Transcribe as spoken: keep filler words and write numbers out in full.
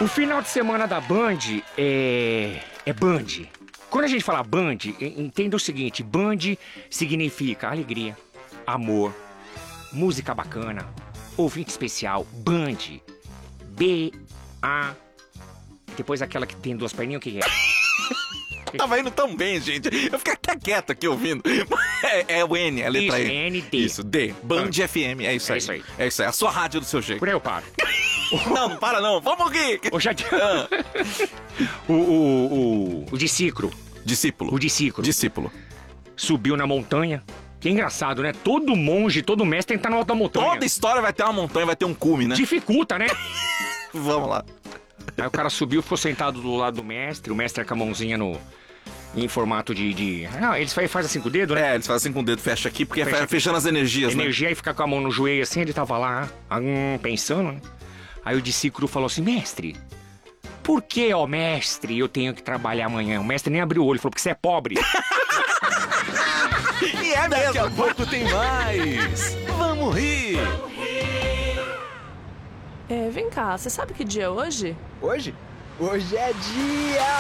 O final de semana da Band é... é Band. Quando a gente fala Band, entenda o seguinte: Band significa alegria, amor, música bacana, ouvinte especial, Band. B A Depois aquela que tem duas perninhas, o que é? Tava indo tão bem, gente. Eu fiquei até quieto aqui ouvindo. É, é o N, é a letra Isso, E. N, D. Isso, D. Band Ah. F M, é isso É aí. isso aí. É isso aí, a sua rádio do seu jeito. Por aí eu paro. Não, não para não. Vamos aqui. Ô, já... Ah. o, o, o, o discípulo, Discípulo. o discípulo, Discípulo. subiu na montanha. Que engraçado, né? Todo monge, todo mestre tem que estar na alta montanha. Toda história vai ter uma montanha, vai ter um cume, né? Dificulta, né? Vamos lá. Aí o cara subiu, ficou sentado do lado do mestre. O mestre com a mãozinha no... em formato de... de... Não, eles fazem faz assim com o dedo, né? É, eles fazem assim com o dedo, fecha aqui, porque Fecha é aqui. fechando as energias, né? Energia e fica com a mão no joelho assim. Ele tava lá, hum, pensando, né? Aí o discípulo falou assim: mestre, por que, ó mestre, eu tenho que trabalhar amanhã? O mestre nem abriu o olho, falou: porque você é pobre. E é Daqui a mesmo. pouco tem mais. Vamos rir. É, vem cá, você sabe que dia é hoje? Hoje? Hoje é dia